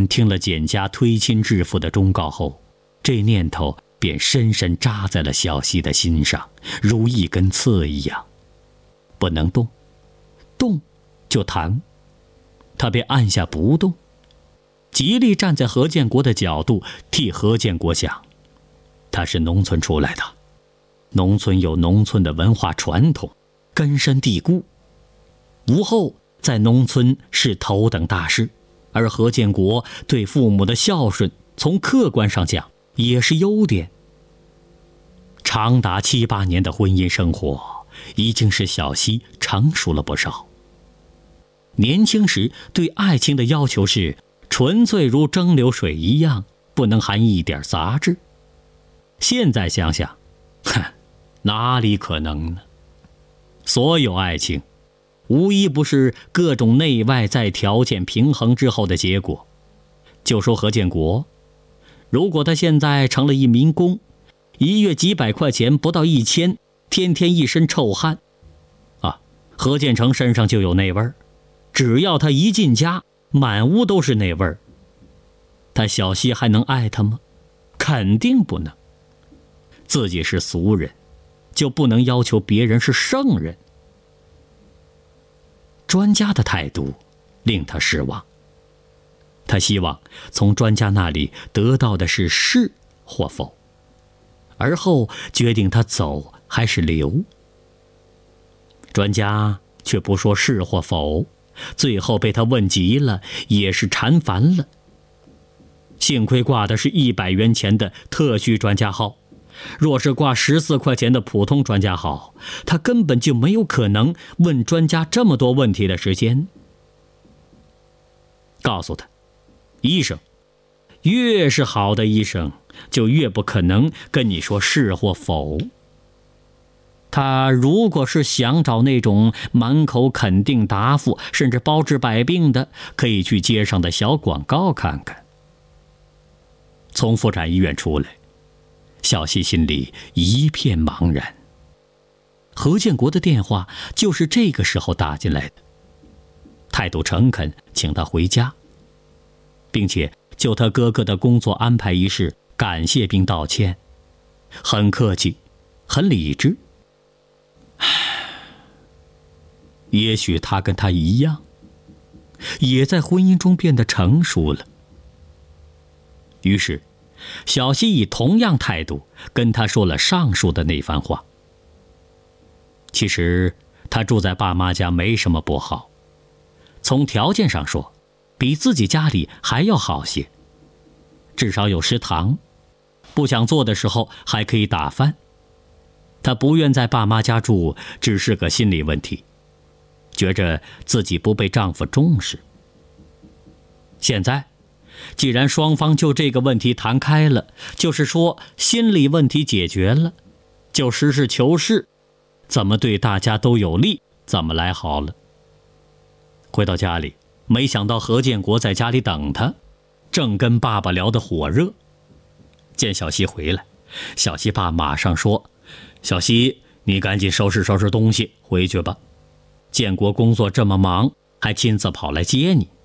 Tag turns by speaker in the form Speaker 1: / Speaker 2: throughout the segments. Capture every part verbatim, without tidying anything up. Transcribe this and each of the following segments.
Speaker 1: 人听了简家推亲致富的忠告后，这念头便深深扎在了小溪的心上，如一根刺一样。不能动，动就疼，他便按下不动，极力站在何建国的角度替何建国想。他是农村出来的，农村有农村的文化传统，根深蒂固。吴后在农村是头等大事，而何建国对父母的孝顺，从客观上讲也是优点。长达七八年的婚姻生活，已经使小溪成熟了不少。年轻时对爱情的要求是纯粹如蒸馏水一样，不能含一点杂质。现在想想，哼，哪里可能呢？所有爱情无一不是各种内外在条件平衡之后的结果。就说何建国，如果他现在成了一民工，一月几百块钱不到一千，天天一身臭汗啊，何建成身上就有那味儿，只要他一进家，满屋都是那味儿。他小溪还能爱他吗？肯定不能。自己是俗人，就不能要求别人是圣人。专家的态度令他失望，他希望从专家那里得到的是是或否，而后决定他走还是留。专家却不说是或否，最后被他问急了，也是馋烦了。幸亏挂的是一百元钱的特需专家号，若是挂十四块钱的普通专家号，他根本就没有可能问专家这么多问题的时间。告诉他，医生越是好的医生，就越不可能跟你说是或否。他如果是想找那种满口肯定答复，甚至包治百病的，可以去街上的小广告看看。从妇产医院出来，小溪心里一片茫然。何建国的电话就是这个时候打进来的，态度诚恳，请他回家，并且就他哥哥的工作安排一事感谢并道歉，很客气，很理智。也许他跟他一样，也在婚姻中变得成熟了。于是小溪以同样态度跟他说了上述的那番话。其实他住在爸妈家没什么不好，从条件上说比自己家里还要好些，至少有食堂，不想做的时候还可以打饭。他不愿在爸妈家住，只是个心理问题，觉着自己不被丈夫重视。现在既然双方就这个问题谈开了，就是说心理问题解决了，就实事求是，怎么对大家都有利怎么来好了。回到家里，没想到何建国在家里等他，正跟爸爸聊得火热。见小溪回来，小溪爸马上说，小溪，你赶紧收拾收拾东西回去吧，建国工作这么忙，还亲自跑来接你。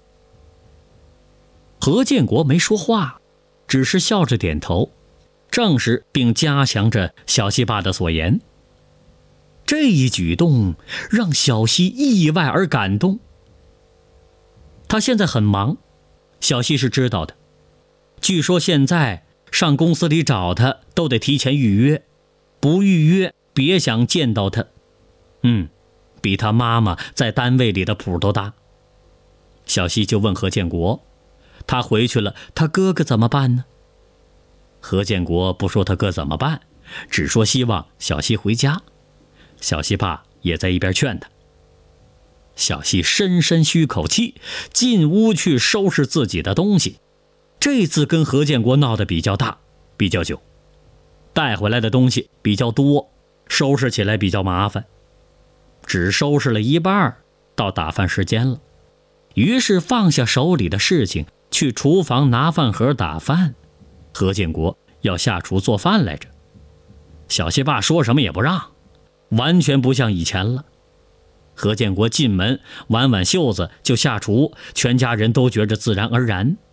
Speaker 1: 何建国没说话，只是笑着点头，证实并加强着小溪爸的所言。这一举动让小溪意外而感动。他现在很忙，小溪是知道的，据说现在上公司里找他都得提前预约，不预约别想见到他。嗯，比他妈妈在单位里的谱都大。小溪就问何建国，他回去了，他哥哥怎么办呢？何建国不说他哥怎么办，只说希望小溪回家。小溪爸也在一边劝他。小溪深深吁口气，进屋去收拾自己的东西。这次跟何建国闹得比较大，比较久，带回来的东西比较多，收拾起来比较麻烦。只收拾了一半，到打饭时间了，于是放下手里的事情，去厨房拿饭盒打饭。何建国要下厨做饭来着，小溪爸说什么也不让，完全不像以前了。何建国进门挽挽袖子就下厨，全家人都觉着自然而然。